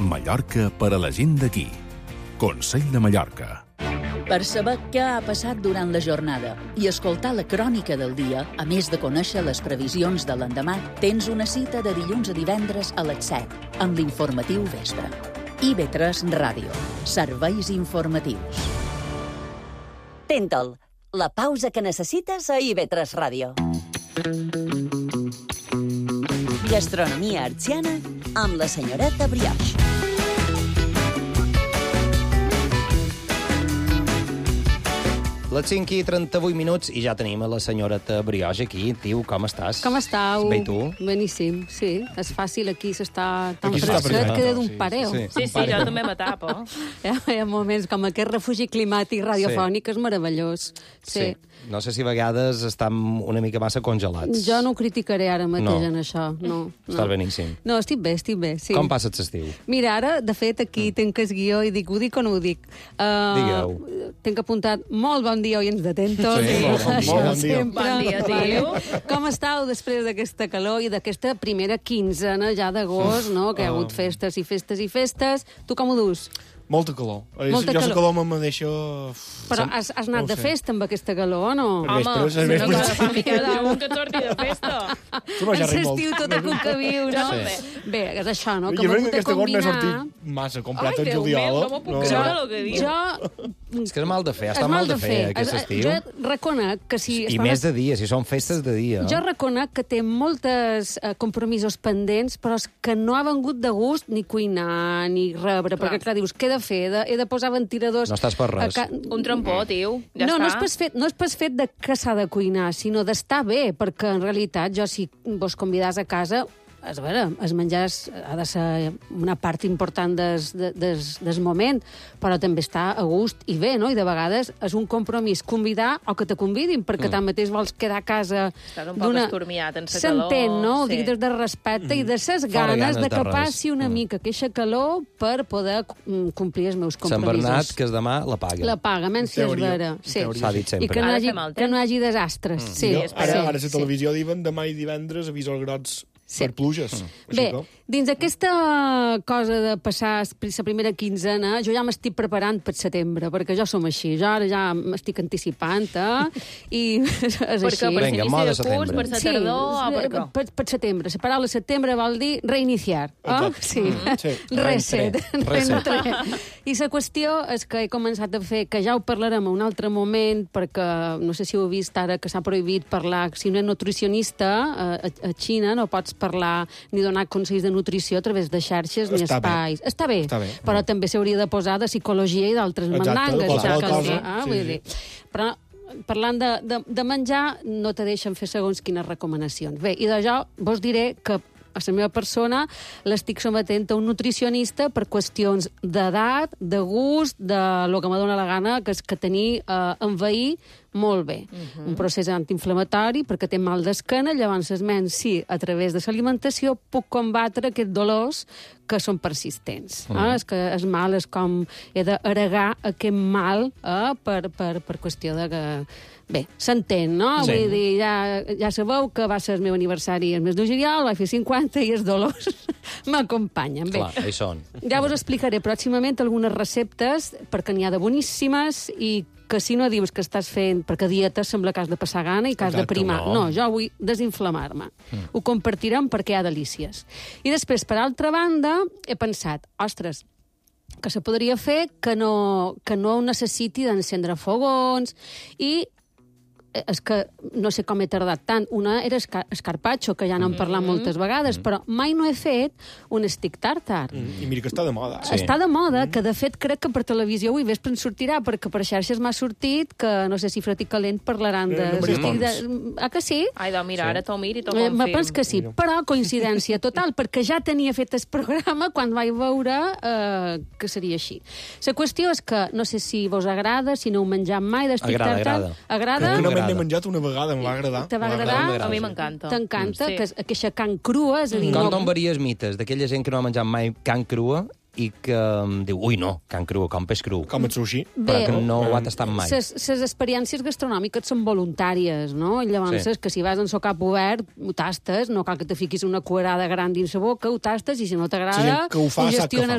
Mallorca per a la gent d'aquí. Consell de Mallorca. Per saber què ha passat durant la jornada i escoltar la crònica del dia, a més de conèixer les previsions de l'endemà, tens una cita de dilluns a divendres a les 7 amb l'informatiu Vespre. IB3 Ràdio. Serveis informatius. Tentol, la pausa que necessites a IB3 Ràdio. Gastronomia artsiana amb la senyoreta Brioche. Les 5:38 i ja tenim a la senyoreta Brioche aquí. Tio, com estàs? Com estàu? Bé, i tu? Beníssim, sí. És fàcil, aquí s'està tan Aquí s'està fresquet, fresquet. queda d'un pareu. Sí, jo també m'atapo. Hi ha moments com aquest refugi climàtic radiofònic, és meravellós. Sí. No sé si a vegades estan una mica massa congelats. Jo no ho criticaré ara mateix No. en això. No. Estàs beníssim. No, estic bé, sí. Com passes l'estiu? Mira, ara, de fet, aquí tenc el guió i dic, ho dic o no ho dic? Digueu. Tenc apuntat molt bon dia, oients de Tento. Sí, molt bon dia. Això Molt bon dia. sempre. Bon dia, tio. Com estàu després d'aquesta calor i d'aquesta primera quinzena ja d'agost, no? Que hi ha hagut festes i festes i festes. Tu com ho dus? Molta calor. Molta jo la calor. calor me deixa... Però has anat de festa amb aquesta calor, o no? Home, vespres, si no, vespres. que fa mica d'algú que torni de festa. Tu no ja És res molt. estiu tot el que viu, no? Sí. Bé, és això, no? Jo Que hem crec hagut que de aquesta agost no he combinar... sortit massa complet Ai, el Déu juliol. meu, no m'ho puc creure el que diu. Jo... És que és mal de fer, és està mal de fer aquest estiu. Jo reconec que si... I més de dia, si són festes de dia. Jo reconec que té moltes compromisos pendents, però és que no ha vengut de gust ni cuinar, ni rebre, perquè clar, dius, què he de fer? He de posar ventiladors... No estàs per res. Un trompó, tio. Ja no, està. no és pas fet de que s'ha de cuinar, sinó d'estar bé, perquè en realitat jo, si vos convidàs a casa, a veure, els menjars ha de ser una part important des moment, però també està a gust i bé, no? I de vegades és un compromís convidar o que te convidin, perquè tanmateix vols quedar a casa Estàs un poc estormiat en sa calor. S'entén, no? Ho Sí. dic des de respecte i de ses Fora ganes de ganes que de res. passi una mica queixa calor per poder complir els meus Sant compromisos. Bernat, que és demà, la paga. La paga, menys si és teoria, vera. en Sí. teoria. S'ha dit sempre. I que no, Ha de hagi, fer mal que no temps. hagi desastres. Sí, Ara la sí. televisió diuen demà i divendres avisos grocs Sí. per pluges. Així Bé, que... dins aquesta cosa de passar la primera quinzena, jo ja m'estic preparant per setembre, perquè jo som així. Jo ara ja m'estic anticipant, i és Per així. què? Per Vinga, inici moda de curs, setembre. per sa tardor o per què? per setembre. La paraula setembre vol dir reiniciar. Exacte. Sí. Sí. Reset. Reset. I la qüestió és que he començat a fer, que ja ho parlarem en un altre moment, perquè no sé si ho heu vist ara, que s'ha prohibit parlar, si no ets nutricionista, a Xina no pots parlar ni donar consells de nutrició a través de xarxes ni Està bé. espais. Està bé, Està bé. però també s'hauria de posar de psicologia i d'altres Exacte, mandangues. qualsevol que cosa. vull Sí, dir. Però parlant de menjar, no te deixen fer segons quines recomanacions. Bé, i de jo vos diré que a la meva persona l'estic sometent a un nutricionista per qüestions d'edat, de gust, de lo que me dóna la gana, que és que tenir envair molt bé. Un procés antiinflamatori perquè té mal d'esquena, llavors esment si a través de l'alimentació puc combatre aquests dolors que són persistents. És que és mal, és com he d'heregar aquest mal per qüestió de que... Bé, s'entén, no? Sí. Vull dir, ja sabeu que va ser el meu aniversari el mes de juliol, vaig fer 50 i els dolors m'acompanyen. Bé, Clar, hi són. ja vos explicaré pròximament algunes receptes, perquè n'hi ha de boníssimes i que si no dius que estàs fent... Perquè dieta sembla que has de passar gana i que has de Exacte, primar. no. No, jo vull desinflamar-me. Ho compartirem perquè hi ha delícies. I després, per altra banda, he pensat, ostres, que se podria fer que no necessiti d'encendre fogons i és que no sé com he tardat tant. Una era escarpatxo, que ja n'hem parlat moltes vegades, però mai no he fet un stick tartar. I mira que està de moda. Sí. Està de moda, que de fet crec que per televisió avui vespre en sortirà, perquè per xarxes m'ha sortit que no sé si Fred i Calent parlaran de... no stick Ah, que sí? Ai, doncs mira, ara t'ho miro i t'ho Me confirm. penso que sí, però coincidència total, perquè ja tenia fet el programa quan vaig veure que seria així. La qüestió és que, no sé si vos agrada, si no heu menjat mai d'estic tartar. Agrada? Que no m'he menjat una vegada, em va agradar. Te va agradar? A mi m'encanta. T'encanta? Sí. Que és aquesta carn crua, és a dir... Com d'on varies mites? D'aquella gent que no ha menjat mai carn crua i que diu, ui, no, carn crua, com peix cru. Com el sushi. Però que no ho ha tastat mai. Les experiències gastronòmiques són voluntàries, no? I llavors, Sí. que si vas en so cap obert, ho tastes, no cal que te fiquis una cuerada gran dins la boca, ho tastes, i si no La t'agrada, gent que ho fa sap què gestiones